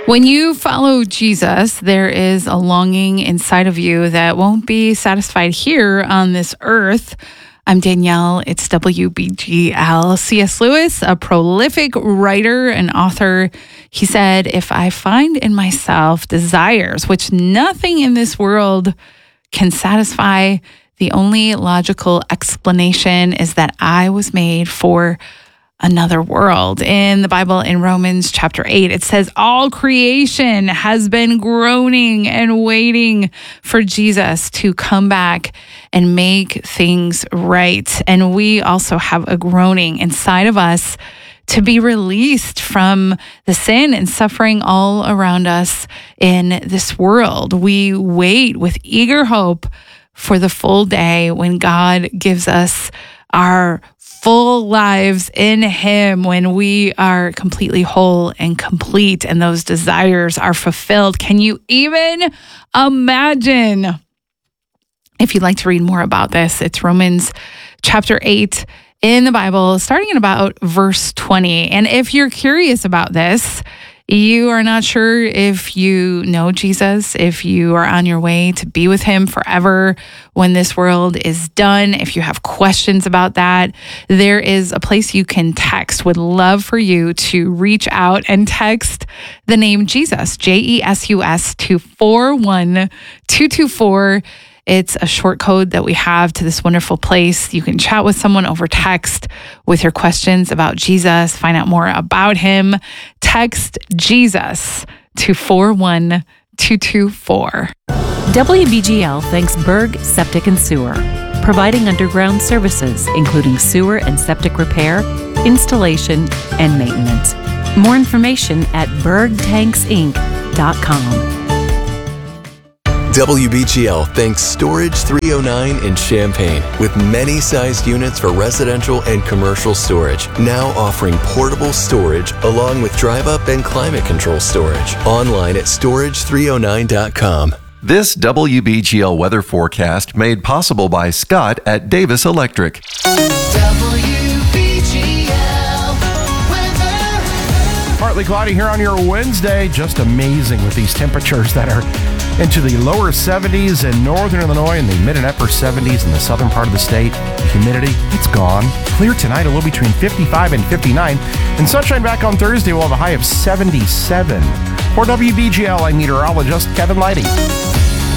When you follow Jesus, there is a longing inside of you that won't be satisfied here on this earth. I'm Danielle. It's WBGL. C.S. Lewis, a prolific writer and author, he said, "If I find in myself desires which nothing in this world can satisfy, the only logical explanation is that I was made for another world." In the Bible, in Romans chapter 8, it says, all creation has been groaning and waiting for Jesus to come back and make things right. And we also have a groaning inside of us to be released from the sin and suffering all around us in this world. We wait with eager hope for the full day when God gives us our full lives in Him, when we are completely whole and complete and those desires are fulfilled. Can you even imagine? If you'd like to read more about this, it's Romans chapter 8 in the Bible, starting in about verse 20. And if you're curious about this, you are not sure if you know Jesus, if you are on your way to be with Him forever when this world is done, if you have questions about that, there is a place you can text. Would love for you to reach out and text the name Jesus, JESUS, to 41224. It's a short code that we have to this wonderful place. You can chat with someone over text with your questions about Jesus, find out more about Him. Text Jesus to 41224. WBGL thanks Berg Septic and Sewer, providing underground services, including sewer and septic repair, installation, and maintenance. More information at bergtanksinc.com. WBGL thanks Storage 309 in Champaign, with many sized units for residential and commercial storage, now offering portable storage along with drive-up and climate control storage. Online at storage309.com. This WBGL weather forecast made possible by Scott at Davis Electric. Partly cloudy here on your Wednesday. Just amazing with these temperatures that are into the lower 70s in northern Illinois and the mid and upper 70s in the southern part of the state. The humidity, it's gone. Clear tonight, a little between 55 and 59. And sunshine back on Thursday, we'll have a high of 77. For WBGL, I'm meteorologist Kevin Leidy.